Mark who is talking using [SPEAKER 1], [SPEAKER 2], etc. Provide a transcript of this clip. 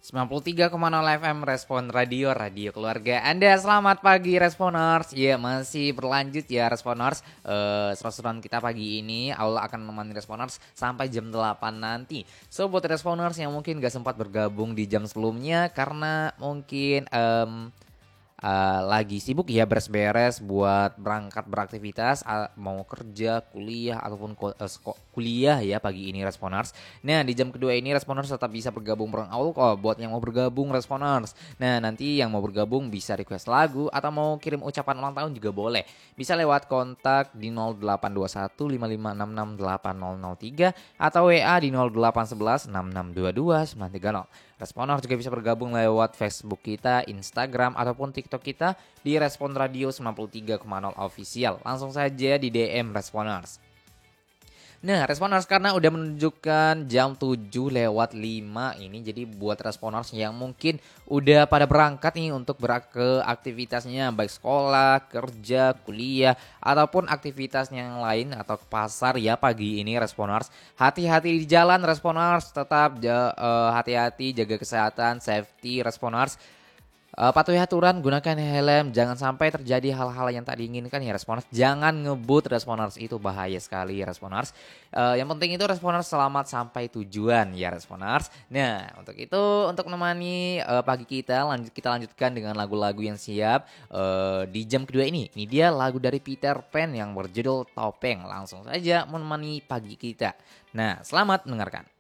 [SPEAKER 1] 93,0 FM Respon Radio, radio keluarga Anda. Selamat pagi Responers. Ya, masih berlanjut ya Responers. Seru-seruan kita pagi ini Allah akan menemani Responers sampai jam 8 nanti. So buat Responers yang mungkin gak sempat bergabung di jam sebelumnya karena mungkin lagi sibuk ya beres-beres buat berangkat beraktivitas, mau kerja, kuliah ataupun kuliah ya pagi ini Responers. Nah di jam kedua ini Responers tetap bisa bergabung bareng Aul kok buat yang mau bergabung Responers. Nah nanti yang mau bergabung bisa request lagu atau mau kirim ucapan ulang tahun juga boleh. Bisa lewat kontak di 0821 55668003 atau WA di 0811 6622 930. Responers juga bisa bergabung lewat Facebook kita, Instagram, ataupun TikTok kita di Respon Radio 93,0 Official. Langsung saja di DM Responers. Nah, Responers karena udah menunjukkan jam 7 lewat 5 ini, jadi buat Responers yang mungkin udah pada berangkat nih untuk ke aktivitasnya, baik sekolah, kerja, kuliah, ataupun aktivitas yang lain atau ke pasar ya pagi ini Responers. Hati-hati di jalan Responers, tetap hati-hati, jaga kesehatan, safety Responers. Patuhi aturan, gunakan helm, jangan sampai terjadi hal-hal yang tak diinginkan ya Responers. Jangan ngebut Responers, itu bahaya sekali Responers. Yang penting itu Responers selamat sampai tujuan ya Responers. Nah untuk itu, untuk menemani pagi kita lanjutkan dengan lagu-lagu yang siap di jam kedua ini. Ini dia lagu dari Peter Pan yang berjudul Topeng. Langsung saja menemani pagi kita. Nah selamat mendengarkan.